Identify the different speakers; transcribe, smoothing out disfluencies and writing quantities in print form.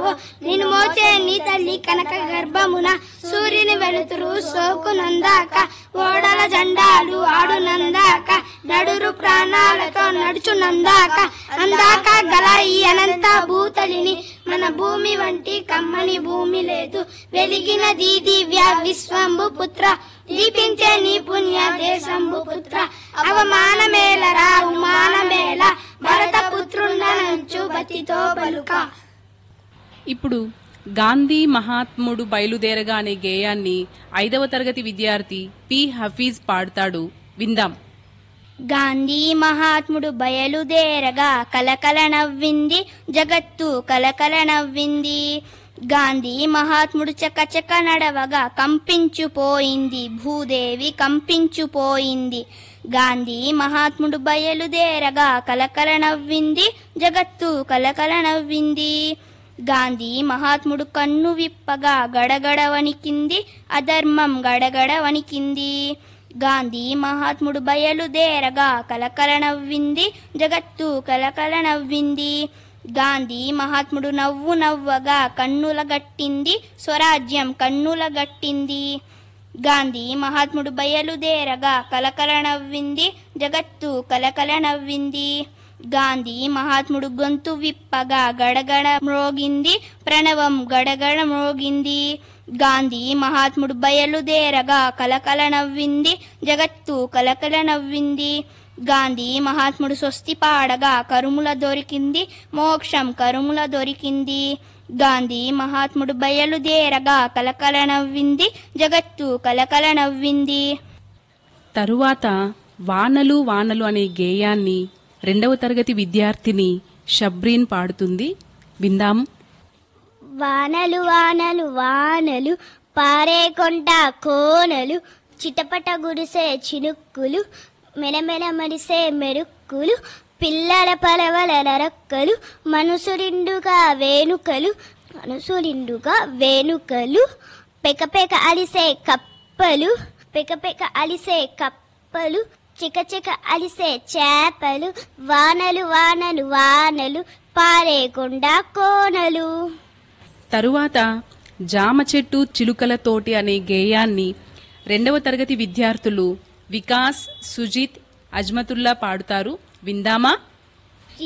Speaker 1: మోసావో నిన్ను మోచే నీ తల్లి కనక గర్భమున సూర్యుని వెలుతురు సోకునందాక ఓడల జెండాలు ఆడునందాక నడురు ప్రాణాలతో నడుచునందాక అందాక గల ఈ అనంత భూతలిని మన భూమి వంటి కమ్మని భూమి లేదు వెలిగినది దివ్య విశ్వంబు పుత్ర దీపించే నీ పుణ్య దేశంబు పుత్ర అవమానమేలరా ఉమానమేల భరత పుత్రుండనంచు బతితో బలుక.
Speaker 2: ఇప్పుడు గాంధీ మహాత్ముడు బయలుదేరగా అనే గేయాన్ని 5వ తరగతి విద్యార్థి పి హఫీజ్ పాడతాడు, విందాం.
Speaker 1: గాంధీ మహాత్ముడు బయలుదేరగా కలకల నవ్వింది జగత్తు కలకల నవ్వింది. గాంధీ మహాత్ముడు చకచక నడవగా కంపించుపోయింది భూదేవి కంపించుపోయింది. గాంధీ మహాత్ముడు బయలుదేరగా కలకల నవ్వింది జగత్తు కలకల నవ్వింది. గాంధీ మహాత్ముడు కన్ను విప్పగా గడగడ వణికింది అధర్మం గడగడ వణికింది. గాంధీ మహాత్ముడు బయలుదేరగా కలకల నవ్వింది జగత్తు కలకల నవ్వింది. గాంధీ మహాత్ముడు నవ్వు నవ్వగా కన్నుల గట్టింది స్వరాజ్యం కన్నుల గట్టింది. గాంధీ మహాత్ముడు బయలుదేరగా కలకల నవ్వింది జగత్తు కలకల నవ్వింది. గాంధీ మహాత్ముడు గొంతు విప్పగా గడగడ మ్రోగింది ప్రణవం గడగడ మ్రోగింది. గాంధీ మహాత్ముడు బయలుదేరగా కలకల నవ్వింది జగత్తు కలకల నవ్వింది. గాంధీ మహాత్ముడు స్వస్తి పాడగా కరుముల దొరికింది మోక్షం కరుముల దొరికింది. గాంధీ మహాత్ముడు బయలుదేరగా కలకల నవ్వింది జగత్తు కలకల నవ్వింది.
Speaker 2: తరువాత వానలు వానలు అనే గేయాన్ని 2వ తరగతి విద్యార్థిని షబ్రీన్ పాడుతుంది, విందాం.
Speaker 1: వానలు వానలు వానలు పారే కొంట కోనలు చిటపట గుడిసే చినుక్కులు మెలమెల మరిసే మెరుక్కులు పిల్లల పలవల నరక్కలు మనసురిండుగా వేణుకలు మనసురిండుగా వేణుకలు పెకపెక అలిసే కప్పలు పెకపెక అలిసే కప్పలు చికచిక అలిసే చేపలు వానలు వానలు వానలు పారే కొండ కోనలు.
Speaker 2: తరువాత జామ చెట్టు చిలుకల తోటి అనే గేయాన్ని 2వ తరగతి విద్యార్థులు వికాస్, సుజిత్, అజ్మతుల్లా పాడుతారు, విందామా.